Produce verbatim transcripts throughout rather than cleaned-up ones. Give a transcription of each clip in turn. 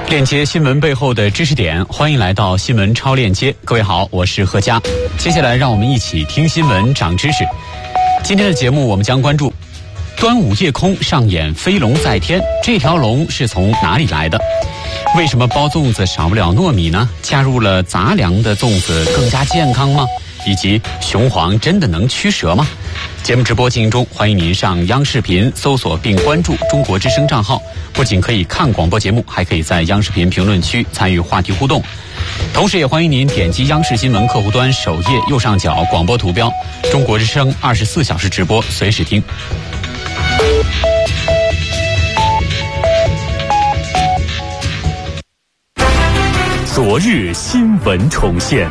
链接新闻背后的知识点，欢迎来到新闻超链接。各位好，我是何佳。接下来让我们一起听新闻长知识。今天的节目我们将关注端午夜空上演飞龙在天，这条龙是从哪里来的？为什么包粽子少不了糯米呢？加入了杂粮的粽子更加健康吗？以及雄黄真的能驱蛇吗？节目直播进行中，欢迎您上央视频搜索并关注中国之声账号，不仅可以看广播节目，还可以在央视频评论区参与话题互动。同时也欢迎您点击央视新闻客户端首页右上角广播图标，中国之声二十四小时直播，随时听。 昨日新闻重现，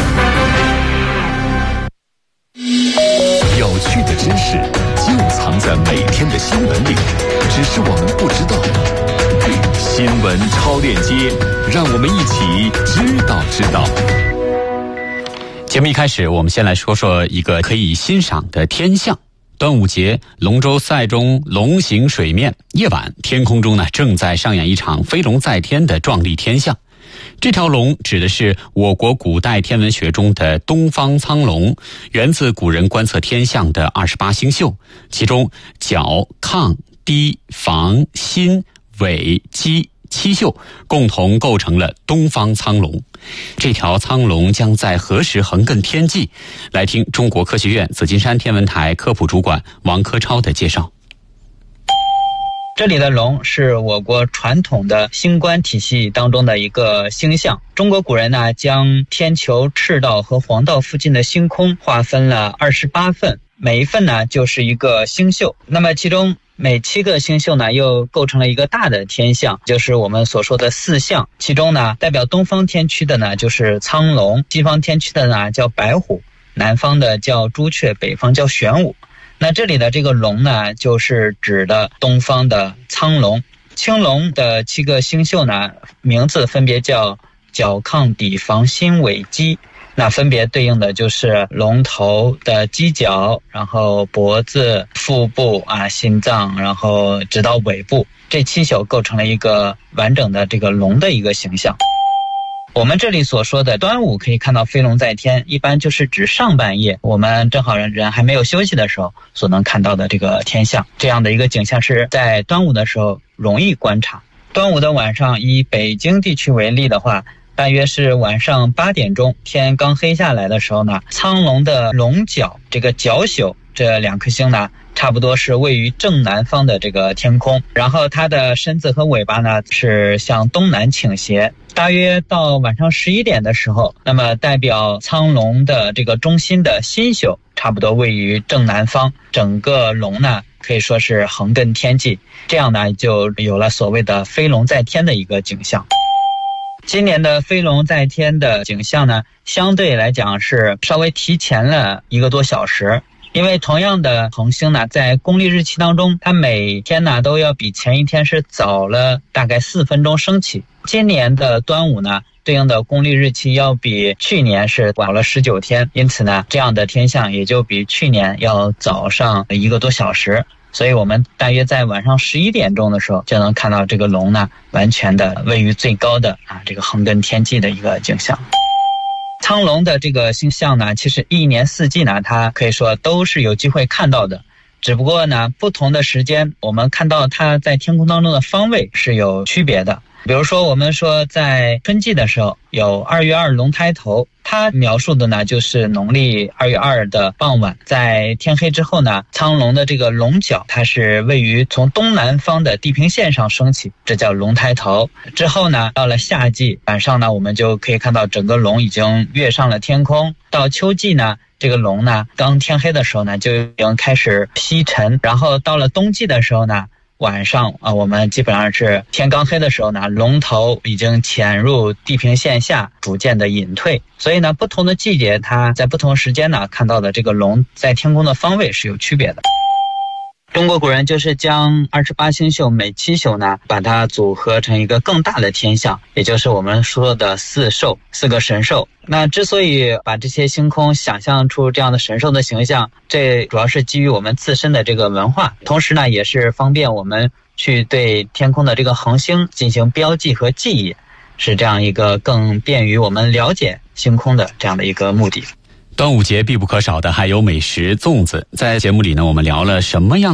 有趣的知识就藏在每天的新闻里，只是我们不知道。新闻超链接，让我们一起知道知道。 节目一开始，我们先来说说一个可以欣赏的天象。端午节，龙舟赛中龙行水面，夜晚天空中呢正在上演一场飞龙在天的壮丽天象。这条龙指的是我国古代天文学中的东方苍龙，源自古人观测天象的二十八星宿，其中角、亢、氐、房、心、尾、箕七宿共同构成了东方苍龙。这条苍龙将在何时横亘天际？来听中国科学院紫金山天文台科普主管王科超的介绍。 这里的龙是我国传统的星官体系当中的一个星象。中国古人呢，将天球赤道和黄道附近的星空划分了二十八份，每一份呢就是一个星宿。那么其中每七个星宿呢，又构成了一个大的天象，就是我们所说的四象。其中呢，代表东方天区的呢就是苍龙，西方天区的呢叫白虎，南方的叫朱雀，北方叫玄武。那这里的这个龙呢，就是指的东方的苍龙。青龙的七个星宿呢，名字分别叫角、亢、氐、房、心、尾、箕，那分别对应的就是龙头的犄角，然后脖子、腹部啊、心脏，然后直到尾部，这七宿构成了一个完整的这个龙的一个形象。我们这里所说的端午可以看到飞龙在天，一般就是指上半夜我们正好人还没有休息的时候所能看到的这个天象。这样的一个景象是在端午的时候容易观察。端午的晚上，以北京地区为例的话，大约是晚上八点钟，天刚黑下来的时候呢，苍龙的龙角这个角宿这两颗星呢，差不多是位于正南方的这个天空，然后它的身子和尾巴呢是向东南倾斜。大约到晚上十一点的时候，那么代表苍龙的这个中心的心宿差不多位于正南方，整个龙呢可以说是横亘天际，这样呢就有了所谓的飞龙在天的一个景象。今年的飞龙在天的景象呢，相对来讲是稍微提前了一个多小时。因为同样的恒星呢，在公历日期当中，它每天呢都要比前一天是早了大概四分钟升起。今年的端午呢，对应的公历日期要比去年是晚了十九天，因此呢，这样的天象也就比去年要早上一个多小时。所以我们大约在晚上十一点钟的时候，就能看到这个龙呢，完全的位于最高的啊这个横亘天际的一个景象。苍龙的这个星象呢，其实一年四季呢，它可以说都是有机会看到的，只不过呢，不同的时间我们看到它在天空当中的方位是有区别的。比如说我们说在春季的时候有二月二龙抬头，它描述的呢就是农历二月二的傍晚，在天黑之后呢，苍龙的这个龙角它是位于从东南方的地平线上升起，这叫龙抬头。之后呢，到了夏季晚上呢，我们就可以看到整个龙已经跃上了天空。到秋季呢，这个龙呢刚天黑的时候呢就已经开始西沉，然后到了冬季的时候呢，晚上啊，我们基本上是天刚黑的时候呢，龙头已经潜入地平线下，逐渐的隐退。所以呢，不同的季节，它在不同时间呢，看到的这个龙在天空的方位是有区别的。中国古人就是将二十八星宿每七宿呢，把它组合成一个更大的天象，也就是我们说的四兽，四个神兽。那之所以把这些星空想象出这样的神兽的形象，这主要是基于我们自身的这个文化，同时呢，也是方便我们去对天空的这个恒星进行标记和记忆，是这样一个更便于我们了解星空的这样的一个目的。 端午节必不可少的还有美食粽子，在节目里呢，我们聊了什么样